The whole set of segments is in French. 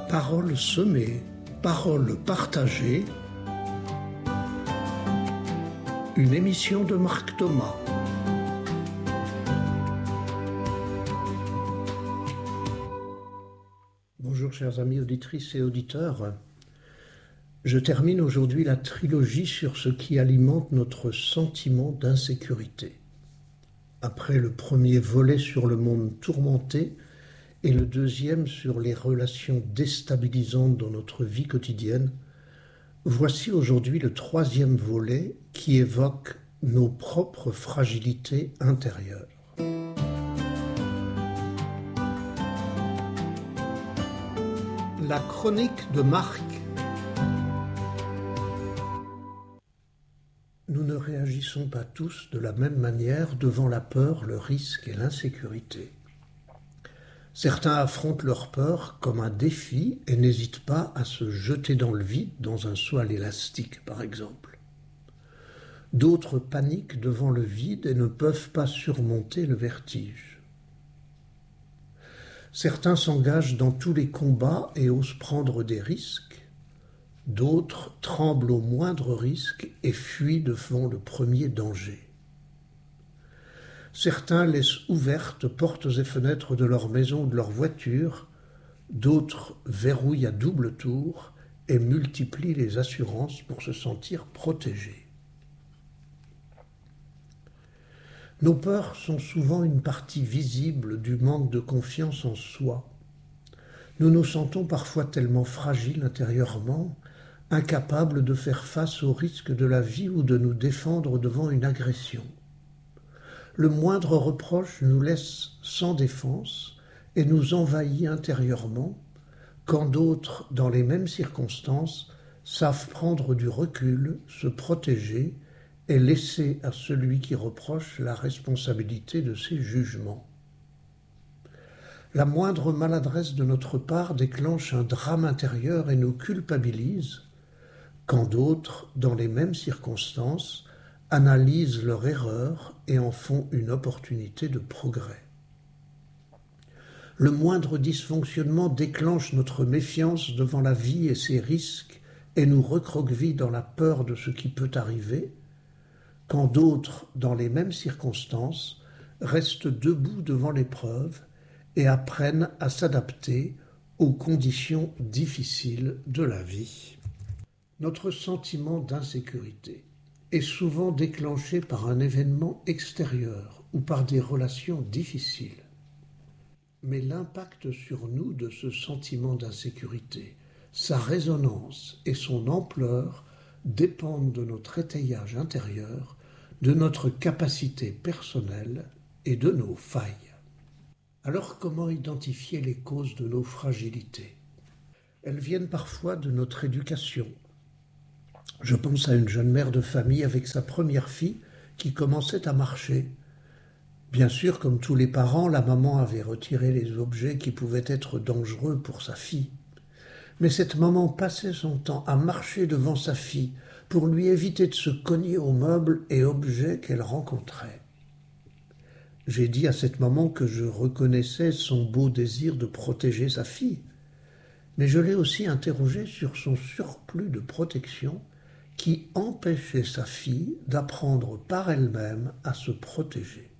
Paroles semées, paroles partagées. Une émission de Marc Thomas. Bonjour chers amis auditrices et auditeurs. Je termine aujourd'hui la trilogie sur ce qui alimente notre sentiment d'insécurité. Après le premier volet sur le monde tourmenté et le deuxième sur les relations déstabilisantes dans notre vie quotidienne, voici aujourd'hui le troisième volet qui évoque nos propres fragilités intérieures. La chronique de Marc. Nous ne réagissons pas tous de la même manière devant la peur, le risque et l'insécurité. Certains affrontent leur peur comme un défi et n'hésitent pas à se jeter dans le vide, dans un saut à l'élastique par exemple. D'autres paniquent devant le vide et ne peuvent pas surmonter le vertige. Certains s'engagent dans tous les combats et osent prendre des risques. D'autres tremblent au moindre risque et fuient devant le premier danger. Certains laissent ouvertes portes et fenêtres de leur maison ou de leur voiture, d'autres verrouillent à double tour et multiplient les assurances pour se sentir protégés. Nos peurs sont souvent une partie visible du manque de confiance en soi. Nous nous sentons parfois tellement fragiles intérieurement, incapables de faire face aux risques de la vie ou de nous défendre devant une agression. Le moindre reproche nous laisse sans défense et nous envahit intérieurement, quand d'autres, dans les mêmes circonstances, savent prendre du recul, se protéger et laisser à celui qui reproche la responsabilité de ses jugements. La moindre maladresse de notre part déclenche un drame intérieur et nous culpabilise, quand d'autres, dans les mêmes circonstances, analysent leur erreur et en font une opportunité de progrès. Le moindre dysfonctionnement déclenche notre méfiance devant la vie et ses risques et nous recroqueville dans la peur de ce qui peut arriver, quand d'autres, dans les mêmes circonstances, restent debout devant l'épreuve et apprennent à s'adapter aux conditions difficiles de la vie. Notre sentiment d'insécurité est souvent déclenché par un événement extérieur ou par des relations difficiles. Mais l'impact sur nous de ce sentiment d'insécurité, sa résonance et son ampleur dépendent de notre étayage intérieur, de notre capacité personnelle et de nos failles. Alors comment identifier les causes de nos fragilités ? Elles viennent parfois de notre éducation. Je pense à une jeune mère de famille avec sa première fille qui commençait à marcher. Bien sûr, comme tous les parents, la maman avait retiré les objets qui pouvaient être dangereux pour sa fille. Mais cette maman passait son temps à marcher devant sa fille pour lui éviter de se cogner aux meubles et objets qu'elle rencontrait. J'ai dit à cette maman que je reconnaissais son beau désir de protéger sa fille, mais je l'ai aussi interrogée sur son surplus de protection qui empêchait sa fille d'apprendre par elle-même à se protéger.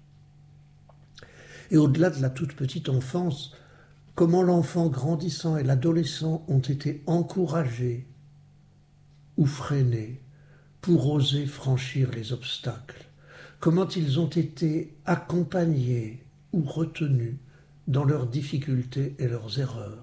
Et au-delà de la toute petite enfance, comment l'enfant grandissant et l'adolescent ont été encouragés ou freinés pour oser franchir les obstacles, comment ils ont été accompagnés ou retenus dans leurs difficultés et leurs erreurs.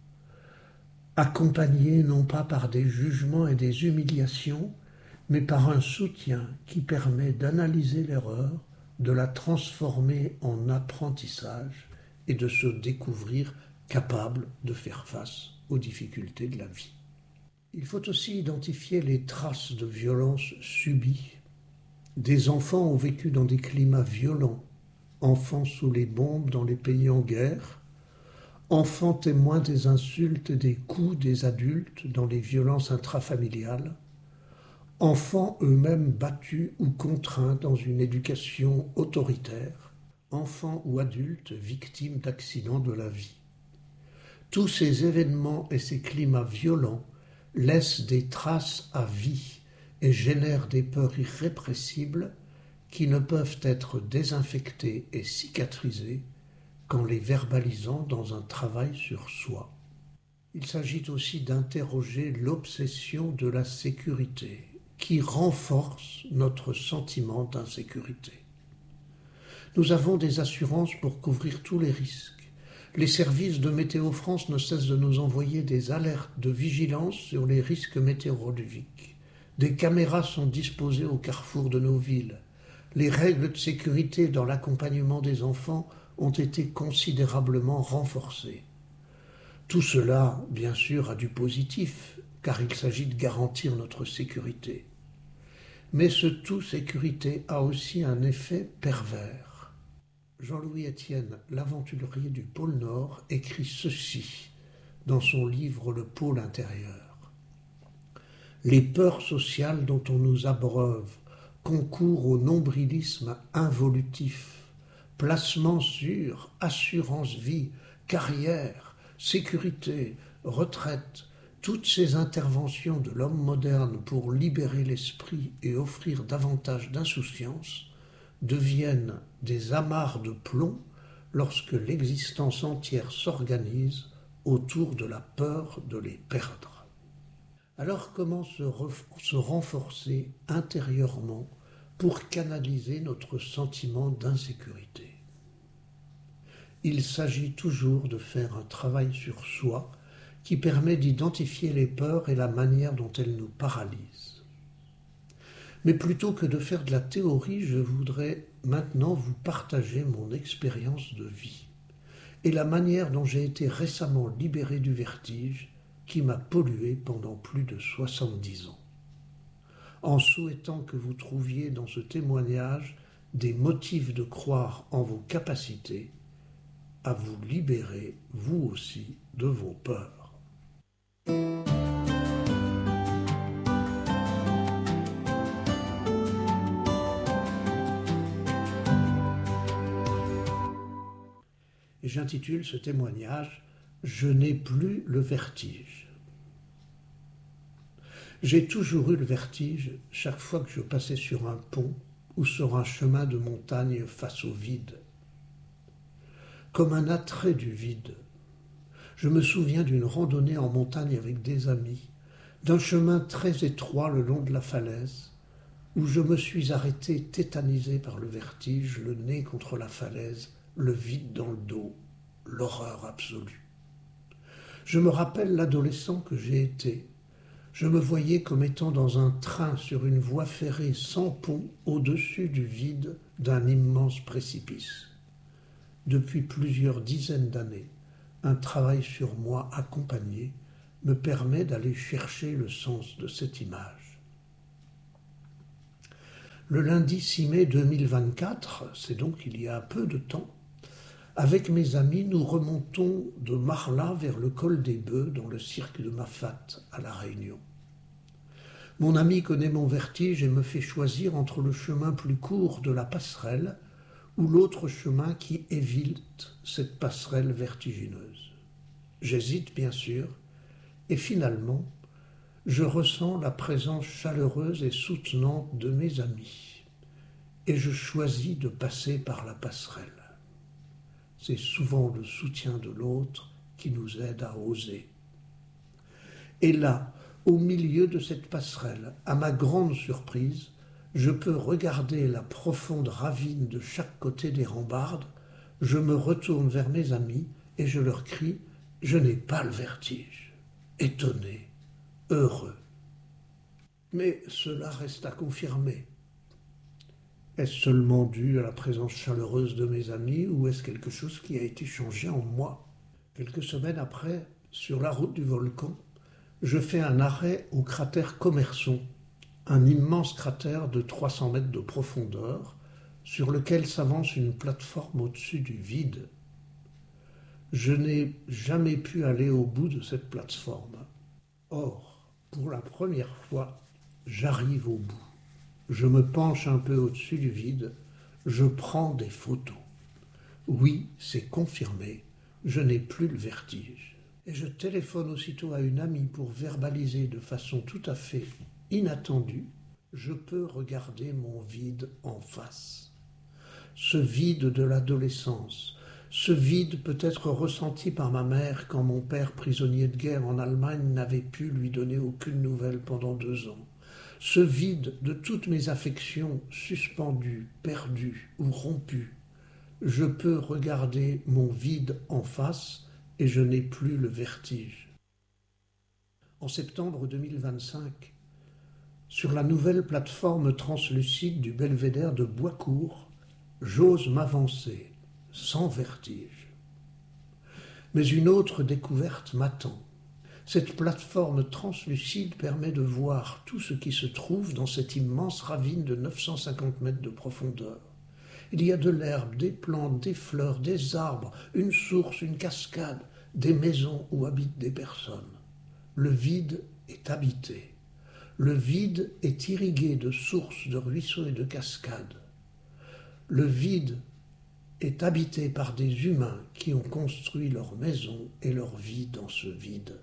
Accompagnés non pas par des jugements et des humiliations, mais par un soutien qui permet d'analyser l'erreur, de la transformer en apprentissage et de se découvrir capable de faire face aux difficultés de la vie. Il faut aussi identifier les traces de violences subies. Des enfants ont vécu dans des climats violents, enfants sous les bombes dans les pays en guerre, enfants témoins des insultes et des coups des adultes dans les violences intrafamiliales, enfants eux-mêmes battus ou contraints dans une éducation autoritaire, enfants ou adultes victimes d'accidents de la vie. Tous ces événements et ces climats violents laissent des traces à vie et génèrent des peurs irrépressibles qui ne peuvent être désinfectées et cicatrisées qu'en les verbalisant dans un travail sur soi. Il s'agit aussi d'interroger l'obsession de la sécurité qui renforce notre sentiment d'insécurité. Nous avons des assurances pour couvrir tous les risques. Les services de Météo France ne cessent de nous envoyer des alertes de vigilance sur les risques météorologiques. Des caméras sont disposées au carrefour de nos villes. Les règles de sécurité dans l'accompagnement des enfants ont été considérablement renforcées. Tout cela, bien sûr, a du positif, car il s'agit de garantir notre sécurité. Mais ce tout sécurité a aussi un effet pervers. Jean-Louis Etienne, l'aventurier du pôle Nord, écrit ceci dans son livre Le pôle intérieur. Les peurs sociales dont on nous abreuve concourent au nombrilisme involutif, placement sur assurance vie, carrière, sécurité, retraite, toutes ces interventions de l'homme moderne pour libérer l'esprit et offrir davantage d'insouciance deviennent des amarres de plomb lorsque l'existence entière s'organise autour de la peur de les perdre. Alors comment se renforcer intérieurement pour canaliser notre sentiment d'insécurité? Il s'agit toujours de faire un travail sur soi qui permet d'identifier les peurs et la manière dont elles nous paralysent. Mais plutôt que de faire de la théorie, je voudrais maintenant vous partager mon expérience de vie et la manière dont j'ai été récemment libéré du vertige qui m'a pollué pendant plus de 70 ans. En souhaitant que vous trouviez dans ce témoignage des motifs de croire en vos capacités à vous libérer, vous aussi, de vos peurs. Et j'intitule ce témoignage « Je n'ai plus le vertige ». J'ai toujours eu le vertige chaque fois que je passais sur un pont ou sur un chemin de montagne face au vide. Comme un attrait du vide. Je me souviens d'une randonnée en montagne avec des amis, d'un chemin très étroit le long de la falaise, où je me suis arrêté tétanisé par le vertige, le nez contre la falaise, le vide dans le dos, l'horreur absolue. Je me rappelle l'adolescent que j'ai été. Je me voyais comme étant dans un train sur une voie ferrée sans pont au-dessus du vide d'un immense précipice. Depuis plusieurs dizaines d'années, un travail sur moi accompagné me permet d'aller chercher le sens de cette image. Le lundi 6 mai 2024, c'est donc il y a peu de temps, avec mes amis, nous remontons de Marla vers le col des Bœufs dans le cirque de Mafat à La Réunion. Mon ami connaît mon vertige et me fait choisir entre le chemin plus court de la passerelle ou l'autre chemin qui évite cette passerelle vertigineuse. J'hésite bien sûr, et finalement, je ressens la présence chaleureuse et soutenante de mes amis, et je choisis de passer par la passerelle. C'est souvent le soutien de l'autre qui nous aide à oser. Et là, au milieu de cette passerelle, à ma grande surprise, je peux regarder la profonde ravine de chaque côté des rambardes, je me retourne vers mes amis et je leur crie « Je n'ai pas le vertige », étonné, heureux. Mais cela reste à confirmer. Est-ce seulement dû à la présence chaleureuse de mes amis ou est-ce quelque chose qui a été changé en moi? Quelques semaines après, sur la route du volcan, je fais un arrêt au cratère Commerson, un immense cratère de 300 mètres de profondeur sur lequel s'avance une plateforme au-dessus du vide. Je n'ai jamais pu aller au bout de cette plateforme. Or, pour la première fois, j'arrive au bout. Je me penche un peu au-dessus du vide, je prends des photos. Oui, c'est confirmé, je n'ai plus le vertige. et je téléphone aussitôt à une amie pour verbaliser de façon tout à fait inattendue, je peux regarder mon vide en face. Ce vide de l'adolescence, ce vide peut être ressenti par ma mère quand mon père, prisonnier de guerre en Allemagne, n'avait pu lui donner aucune nouvelle pendant 2 ans. Ce vide de toutes mes affections suspendues, perdues ou rompues. Je peux regarder mon vide en face et je n'ai plus le vertige. En septembre 2025, sur la nouvelle plateforme translucide du belvédère de Boiscourt, j'ose m'avancer sans vertige. Mais une autre découverte m'attend. Cette plateforme translucide permet de voir tout ce qui se trouve dans cette immense ravine de 950 mètres de profondeur. Il y a de l'herbe, des plantes, des fleurs, des arbres, une source, une cascade, des maisons où habitent des personnes. Le vide est habité. Le vide est irrigué de sources, de ruisseaux et de cascades. Le vide est habité par des humains qui ont construit leur maison et leur vie dans ce vide.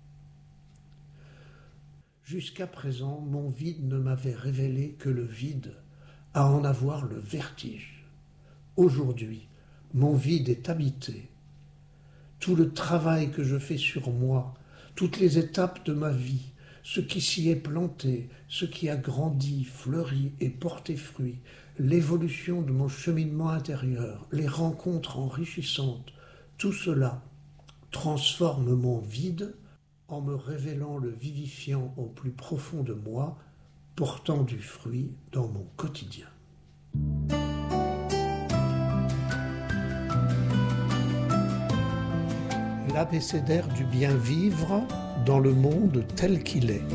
Jusqu'à présent, mon vide ne m'avait révélé que le vide, à en avoir le vertige. Aujourd'hui, mon vide est habité. Tout le travail que je fais sur moi, toutes les étapes de ma vie, ce qui s'y est planté, ce qui a grandi, fleuri et porté fruit, l'évolution de mon cheminement intérieur, les rencontres enrichissantes, tout cela transforme mon vide en me révélant le vivifiant au plus profond de moi, portant du fruit dans mon quotidien. L'abécédaire du bien vivre dans le monde tel qu'il est.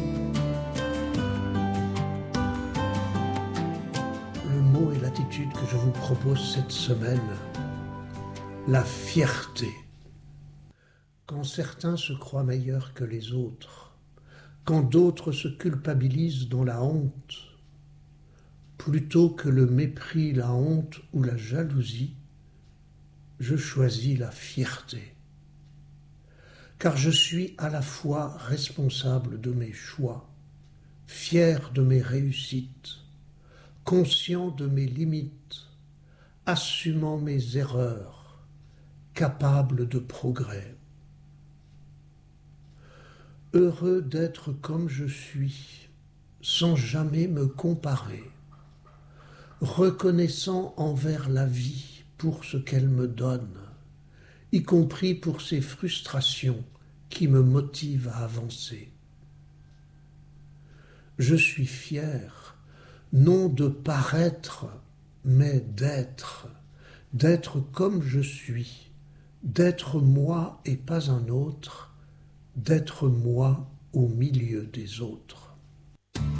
Le mot et l'attitude que je vous propose cette semaine, la fierté. Quand certains se croient meilleurs que les autres, quand d'autres se culpabilisent dans la honte, plutôt que le mépris, la honte ou la jalousie, je choisis la fierté. Car je suis à la fois responsable de mes choix, fier de mes réussites, conscient de mes limites, assumant mes erreurs, capable de progrès. Heureux d'être comme je suis, sans jamais me comparer, reconnaissant envers la vie pour ce qu'elle me donne, y compris pour ses frustrations qui me motivent à avancer. Je suis fier, non de paraître, mais d'être comme je suis, d'être moi et pas un autre, d'être moi au milieu des autres.